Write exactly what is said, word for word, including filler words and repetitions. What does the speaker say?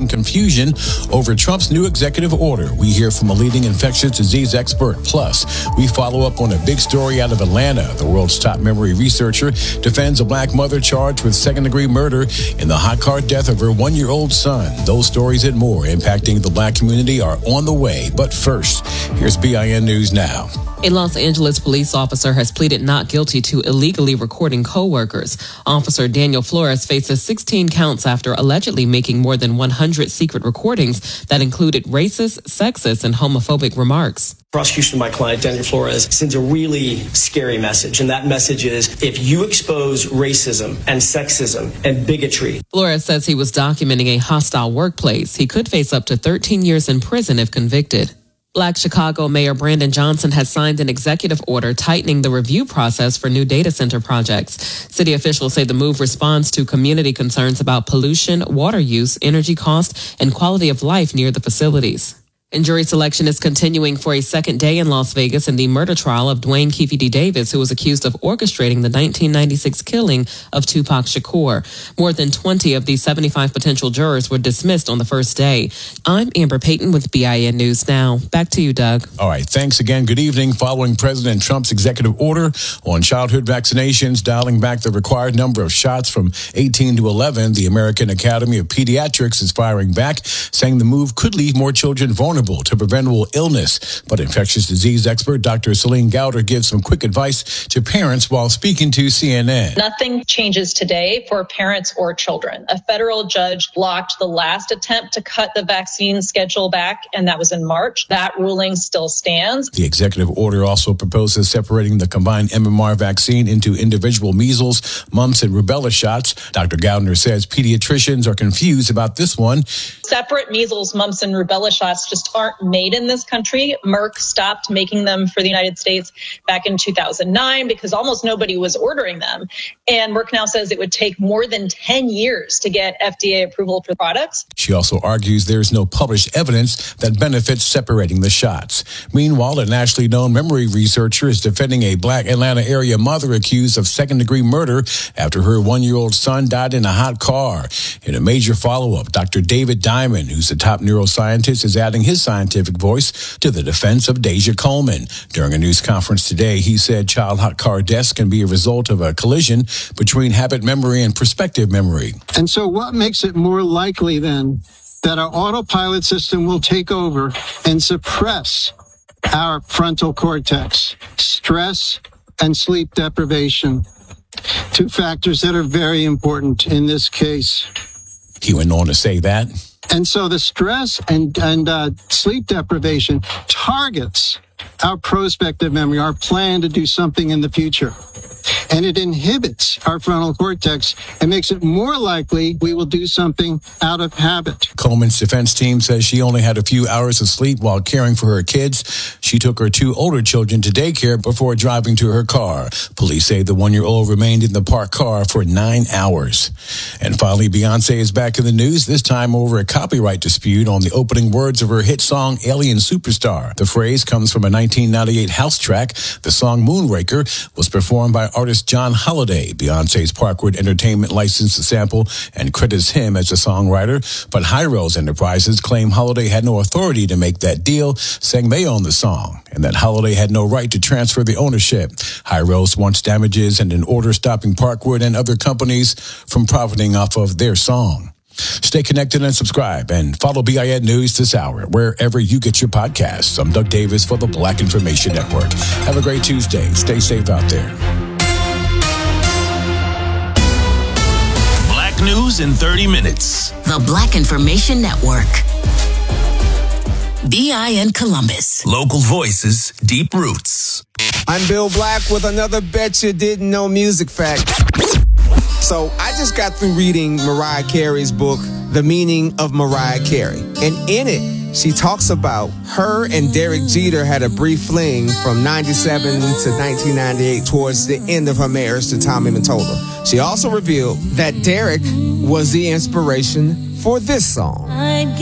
some confusion over Trump's new executive order. We hear from a leading infectious disease expert. Plus, we follow up on a big story out of Atlanta. The world's top memory researcher defends a black mother charged with second-degree murder in the hot car death of her one-year-old son. Those stories and more impacting the black community are on the way. But first, here's B I N News Now. A Los Angeles police officer has pleaded not guilty to illegally recording co-workers. Officer Daniel Flores faces sixteen counts after allegedly making more than one hundred secret recordings that included racist, sexist, and homophobic remarks. Prosecution of my client, Daniel Flores, sends a really scary message, and that message is if you expose racism and sexism and bigotry. Flores says he was documenting a hostile workplace. He could face up to thirteen years in prison if convicted. Black Chicago Mayor Brandon Johnson has signed an executive order tightening the review process for new data center projects. City officials say the move responds to community concerns about pollution, water use, energy cost, and quality of life near the facilities. And jury selection is continuing for a second day in Las Vegas in the murder trial of Dwayne Keefe D. Davis, who was accused of orchestrating the nineteen ninety-six killing of Tupac Shakur. More than twenty of the seventy-five potential jurors were dismissed on the first day. I'm Amber Payton with B I N News Now. Back to you, Doug. All right. Thanks again. Good evening. Following President Trump's executive order on childhood vaccinations, dialing back the required number of shots from eighteen to eleven, the American Academy of Pediatrics is firing back, saying the move could leave more children vulnerable to preventable illness. But infectious disease expert Doctor Celine Gowder gives some quick advice to parents while speaking to C N N. Nothing changes today for parents or children. A federal judge blocked the last attempt to cut the vaccine schedule back, and that was in March. That ruling still stands. The executive order also proposes separating the combined M M R vaccine into individual measles, mumps, and rubella shots. Doctor Gowder says pediatricians are confused about this one. Separate measles, mumps, and rubella shots just aren't made in this country. Merck stopped making them for the United States back in two thousand nine because almost nobody was ordering them. And Merck now says it would take more than ten years to get F D A approval for products. She also argues there's no published evidence that benefits separating the shots. Meanwhile, a nationally known memory researcher is defending a black Atlanta area mother accused of second-degree murder after her one-year-old son died in a hot car. In a major follow-up, Doctor David Diamond, who's a top neuroscientist, is adding his scientific voice to the defense of Deja Coleman. During a news conference today, he said child hot car deaths can be a result of a collision between habit memory and perspective memory. And so what makes it more likely then that our autopilot system will take over and suppress our frontal cortex? Stress and sleep deprivation. Two factors that are very important in this case. He went on to say that. And so the stress and, and uh, sleep deprivation targets our prospective memory, our plan to do something in the future. And it inhibits our frontal cortex and makes it more likely we will do something out of habit. Coleman's defense team says she only had a few hours of sleep while caring for her kids. She took her two older children to daycare before driving to her car. Police say the one-year-old remained in the parked car for nine hours. And finally, Beyonce is back in the news, this time over a copyright dispute on the opening words of her hit song, Alien Superstar. The phrase comes from a nineteen ninety-eight house track. The song Moonraker was performed by artist John Holiday. Beyonce's Parkwood Entertainment licensed the sample and credits him as a songwriter, but Hyros Enterprises claim Holiday had no authority to make that deal, saying they own the song and that Holiday had no right to transfer the ownership. Hyros wants damages and an order stopping Parkwood and other companies from profiting off of their song. Stay connected and subscribe and follow B I N News this hour wherever you get your podcasts. I'm Doug Davis for the Black Information Network. Have a great Tuesday. Stay safe out there. Black News in thirty minutes. The Black Information Network. B I N Columbus. Local voices, deep roots. I'm Bill Black with another Bet You Didn't Know music fact. So I just got through reading Mariah Carey's book, The Meaning of Mariah Carey. And in it, she talks about her and Derek Jeter had a brief fling from ninety-seven to nineteen ninety-eight towards the end of her marriage to Tommy Mottola. She also revealed that Derek was the inspiration for this song.